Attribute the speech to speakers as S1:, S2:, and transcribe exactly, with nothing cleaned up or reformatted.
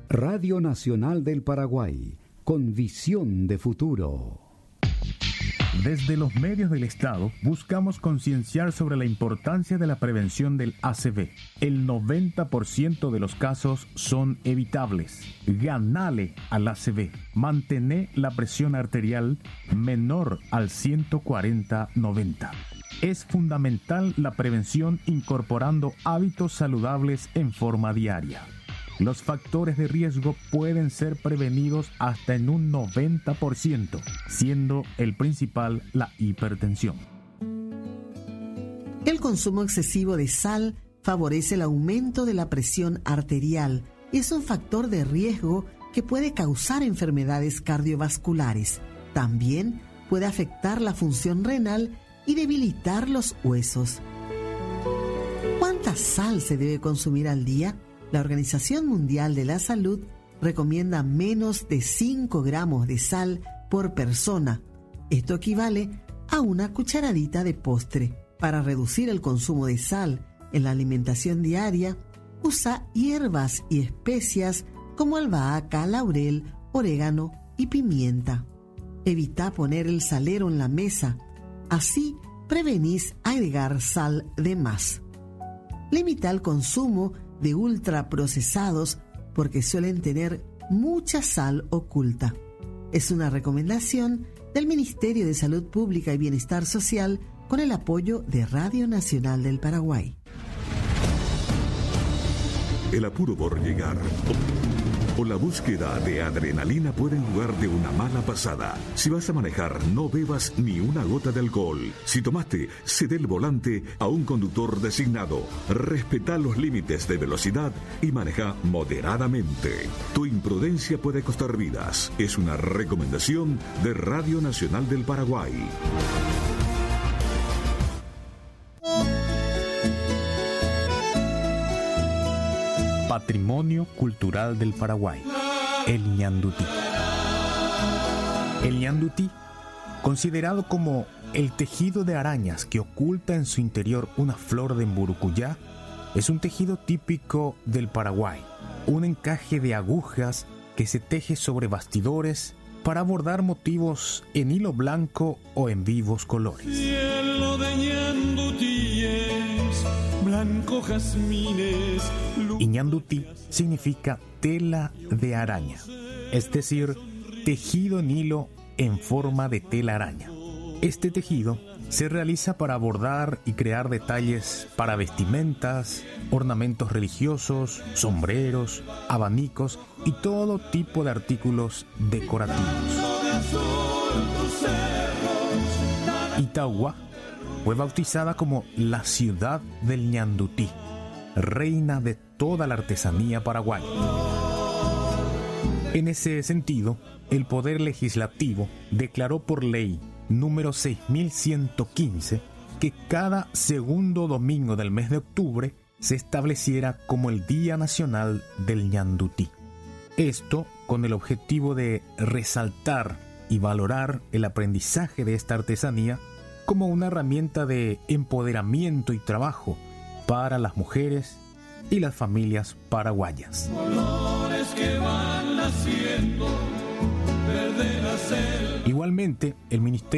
S1: Radio Nacional del Paraguay, con visión de futuro.
S2: Desde los medios del Estado buscamos concienciar sobre la importancia de la prevención del A C V. El noventa por ciento de los casos son evitables. Ganale al A C V. Mantener la presión arterial menor al ciento cuarenta noventa. Es fundamental la prevención incorporando hábitos saludables en forma diaria. Los factores de riesgo pueden ser prevenidos hasta en un noventa por ciento, siendo el principal la hipertensión.
S3: El consumo excesivo de sal favorece el aumento de la presión arterial y es un factor de riesgo que puede causar enfermedades cardiovasculares. También puede afectar la función renal y debilitar los huesos. ¿Cuánta sal se debe consumir al día? La Organización Mundial de la Salud recomienda menos de cinco gramos de sal por persona. Esto equivale a una cucharadita de postre. Para reducir el consumo de sal en la alimentación diaria, usa hierbas y especias como albahaca, laurel, orégano y pimienta. Evita poner el salero en la mesa. Así prevenís agregar sal de más. Limita el consumo de ultraprocesados porque suelen tener mucha sal oculta. Es una recomendación del Ministerio de Salud Pública y Bienestar Social con el apoyo de Radio Nacional del Paraguay.
S4: El apuro por llegar o la búsqueda de adrenalina pueden jugar de una mala pasada. Si vas a manejar, no bebas ni una gota de alcohol. Si tomaste, cede el volante a un conductor designado. Respeta los límites de velocidad y maneja moderadamente. Tu imprudencia puede costar vidas. Es una recomendación de Radio Nacional del Paraguay.
S2: Patrimonio Cultural del Paraguay, el ñandutí. El ñandutí, considerado como el tejido de arañas que oculta en su interior una flor de mburucuyá, es un tejido típico del Paraguay, un encaje de agujas que se teje sobre bastidores para bordar motivos en hilo blanco o en vivos colores.
S5: Cielo de ñandutíes, blanco jazmines.
S2: Y ñandutí significa tela de araña, es decir, tejido en hilo en forma de tela araña. Este tejido se realiza para bordar y crear detalles para vestimentas, ornamentos religiosos, sombreros, abanicos y todo tipo de artículos decorativos. Itauguá fue bautizada como la ciudad del ñandutí, reina de toda la artesanía paraguaya. En ese sentido, el Poder Legislativo declaró por ley número seis mil ciento quince que cada segundo domingo del mes de octubre se estableciera como el Día Nacional del ñandutí. Esto con el objetivo de resaltar y valorar el aprendizaje de esta artesanía como una herramienta de empoderamiento y trabajo para las mujeres y las familias paraguayas.
S5: Colores que van naciendo, verde la selva.
S2: Igualmente, el Ministerio